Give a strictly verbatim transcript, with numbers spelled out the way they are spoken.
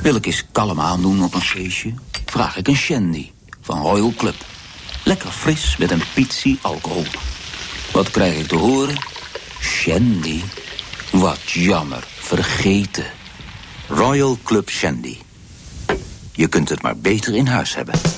Wil ik eens kalm aandoen op een feestje? Vraag ik een shandy van Royal Club. Lekker fris met een pitsie alcohol. Wat krijg ik te horen? Shandy? Wat jammer, vergeten. Royal Club Shandy. Je kunt het maar beter in huis hebben.